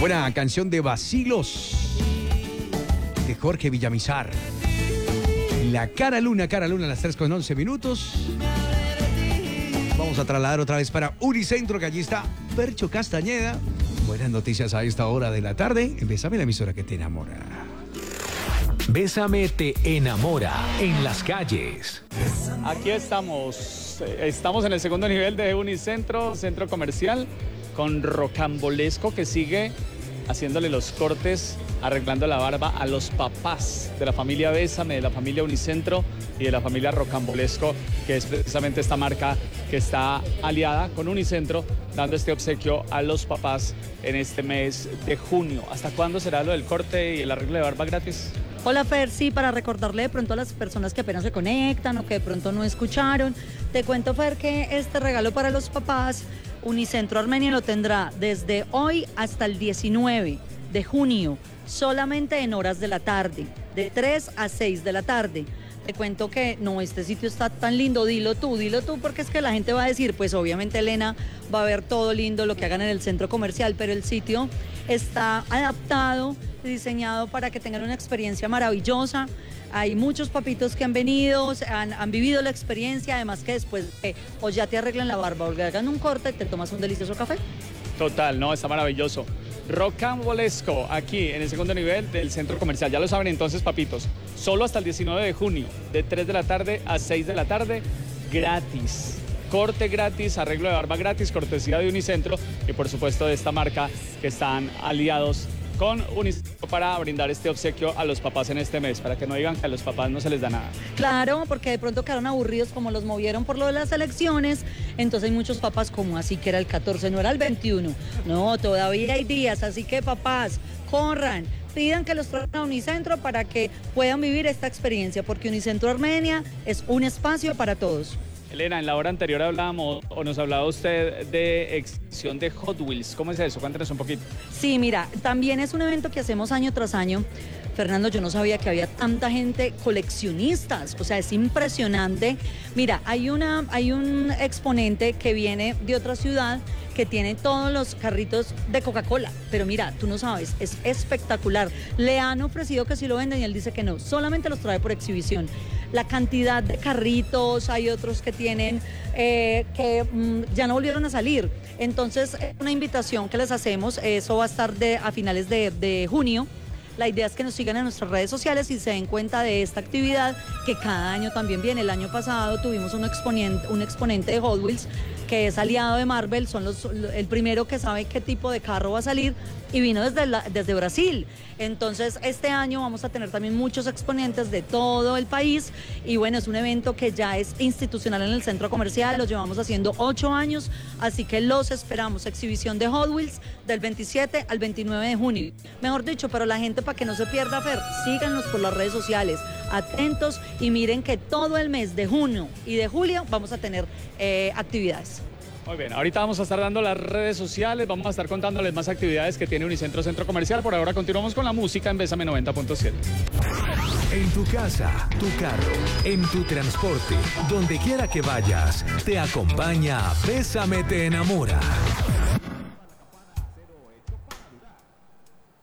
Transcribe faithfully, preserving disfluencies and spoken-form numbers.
Buena canción de Vacilos de Jorge Villamizar. La cara luna, cara luna a las tres con once minutos. Vamos a trasladar otra vez para Unicentro, que allí está Percho Castañeda. Buenas noticias a esta hora de la tarde. Bésame, la emisora que te enamora. Bésame te enamora en las calles. Aquí estamos, estamos en el segundo nivel de Unicentro, centro comercial, con Rocambolesco, que sigue haciéndole los cortes, arreglando la barba a los papás de la familia Bésame, de la familia Unicentro y de la familia Rocambolesco, que es precisamente esta marca que está aliada con Unicentro, dando este obsequio a los papás en este mes de junio. ¿Hasta cuándo será lo del corte y el arreglo de barba gratis? Hola Fer, sí, para recordarle de pronto a las personas que apenas se conectan o que de pronto no escucharon, te cuento Fer que este regalo para los papás, Unicentro Armenia lo tendrá desde hoy hasta el diecinueve de junio, solamente en horas de la tarde, de tres a seis de la tarde. Te cuento que no, este sitio está tan lindo, dilo tú, dilo tú, porque es que la gente va a decir, pues obviamente Elena va a ver todo lindo lo que hagan en el centro comercial, pero el sitio está adaptado, diseñado para que tengan una experiencia maravillosa. Hay muchos papitos que han venido, han, han vivido la experiencia, además que después eh, o ya te arreglan la barba o le hagan un corte, te tomas un delicioso café. Total, no, está maravilloso. Rocambolesco, aquí en el segundo nivel del centro comercial. Ya lo saben entonces, papitos, solo hasta el diecinueve de junio, de tres de la tarde a seis de la tarde, gratis. Corte gratis, arreglo de barba gratis, cortesía de Unicentro y por supuesto de esta marca que están aliados con Unicentro para brindar este obsequio a los papás en este mes, para que no digan que a los papás no se les da nada. Claro, porque de pronto quedaron aburridos como los movieron por lo de las elecciones, entonces hay muchos papás como así que era el catorce, no era el veintiuno, no, todavía hay días, así que papás, corran, pidan que los traigan a Unicentro para que puedan vivir esta experiencia, porque Unicentro Armenia es un espacio para todos. Elena, en la hora anterior hablábamos, o nos hablaba usted de exhibición de Hot Wheels. ¿Cómo es eso? Cuéntanos un poquito. Sí, mira, también es un evento que hacemos año tras año. Fernando, yo no sabía que había tanta gente, coleccionistas, o sea, es impresionante. Mira, hay, una, hay un exponente que viene de otra ciudad que tiene todos los carritos de Coca-Cola, pero mira, tú no sabes, es espectacular. Le han ofrecido que sí lo venden y él dice que no, solamente los trae por exhibición. La cantidad de carritos, hay otros que tienen, eh, que mmm, ya no volvieron a salir. Entonces, una invitación que les hacemos, eso va a estar de, a finales de, de junio. La idea es que nos sigan en nuestras redes sociales y se den cuenta de esta actividad que cada año también viene. El año pasado tuvimos un exponente, un exponente de Hot Wheels que es aliado de Marvel, son los, el primero que sabe qué tipo de carro va a salir y vino desde, la, desde Brasil. Entonces este año vamos a tener también muchos exponentes de todo el país y bueno, es un evento que ya es institucional en el centro comercial, lo llevamos haciendo ocho años, así que los esperamos. Exhibición de Hot Wheels del veintisiete al veintinueve de junio. Mejor dicho, pero la gente, para que no se pierda, Fer, síganos por las redes sociales, atentos y miren que todo el mes de junio y de julio vamos a tener eh, actividades. Muy bien, ahorita vamos a estar dando las redes sociales, vamos a estar contándoles más actividades que tiene Unicentro Centro Comercial. Por ahora continuamos con la música en Bésame noventa punto siete. En tu casa, tu carro, en tu transporte, donde quiera que vayas, te acompaña Bésame te enamora.